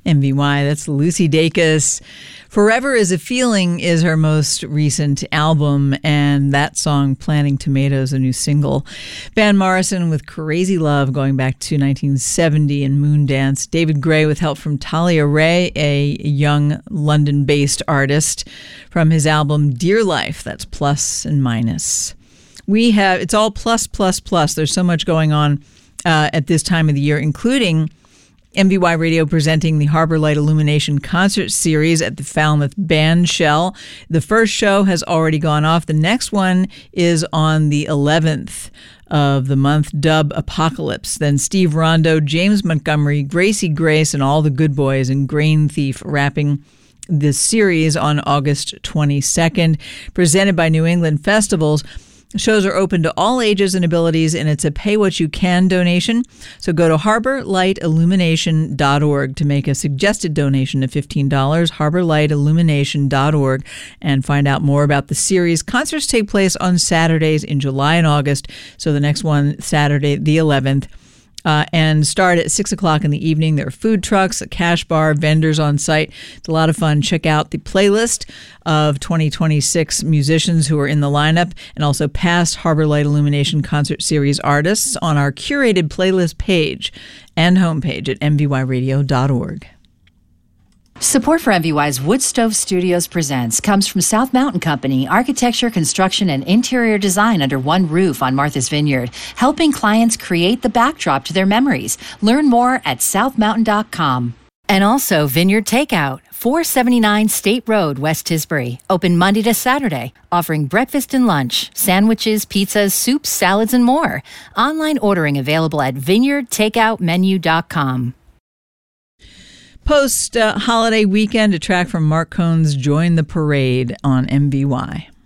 MVY. That's Lucy Dacus. Forever is a Feeling is her most recent album, and that song, Planting Tomatoes, a new single. Van Morrison with Crazy Love, going back to 1970 and Moondance. David Gray with help from Talia Ray, a young London-based artist, from his album Dear Life. That's plus and minus. It's all plus, plus, plus. There's so much going on at this time of the year, including MVY Radio presenting the Harbor Light Illumination Concert Series at the Falmouth Bandshell. The first show has already gone off. The next one is on the 11th of the month, Dub Apocalypse. Then Steve Rondo, James Montgomery, Gracie Grace, and all the good boys, and Grain Thief wrapping this series on August 22nd. Presented by New England Festivals. Shows are open to all ages and abilities, and it's a pay-what-you-can donation. So go to harborlightillumination.org to make a suggested donation of $15, harborlightillumination.org, and find out more about the series. Concerts take place on Saturdays in July and August, so the next one, Saturday the 11th. And start at 6 o'clock in the evening. There are food trucks, a cash bar, vendors on site. It's a lot of fun. Check out the playlist of 2026 musicians who are in the lineup, and also past Harbor Light Illumination Concert Series artists on our curated playlist page and homepage at mvyradio.org. Support for MVY's Wood Stove Studios Presents comes from South Mountain Company, architecture, construction, and interior design under one roof on Martha's Vineyard, helping clients create the backdrop to their memories. Learn more at southmountain.com. And also Vineyard Takeout, 479 State Road, West Tisbury, open Monday to Saturday, offering breakfast and lunch, sandwiches, pizzas, soups, salads, and more. Online ordering available at vineyardtakeoutmenu.com. Post-holiday weekend, a track from Mark Cohn's Join the Parade on MVY.